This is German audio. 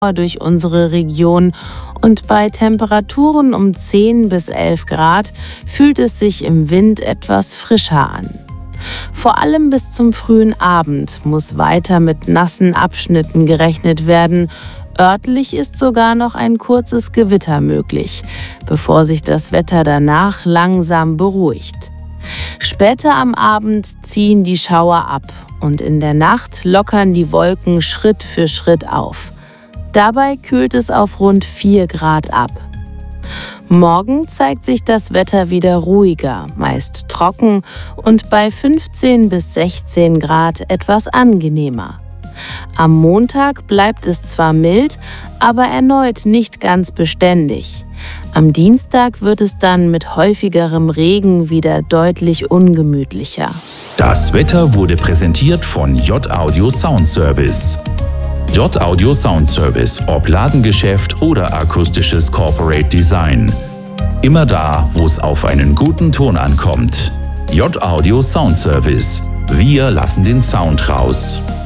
durch unsere Region und bei Temperaturen um 10 bis 11 Grad fühlt es sich im Wind etwas frischer an. Vor allem bis zum frühen Abend muss weiter mit nassen Abschnitten gerechnet werden. Örtlich ist sogar noch ein kurzes Gewitter möglich, bevor sich das Wetter danach langsam beruhigt. Später am Abend ziehen die Schauer ab und in der Nacht lockern die Wolken Schritt für Schritt auf. Dabei kühlt es auf rund 4 Grad ab. Morgen zeigt sich das Wetter wieder ruhiger, meist trocken und bei 15 bis 16 Grad etwas angenehmer. Am Montag bleibt es zwar mild, aber erneut nicht ganz beständig. Am Dienstag wird es dann mit häufigerem Regen wieder deutlich ungemütlicher. Das Wetter wurde präsentiert von J-Audio Soundservice. J-Audio Soundservice, ob Ladengeschäft oder akustisches Corporate Design. Immer da, wo es auf einen guten Ton ankommt. J-Audio Soundservice. Wir lassen den Sound raus.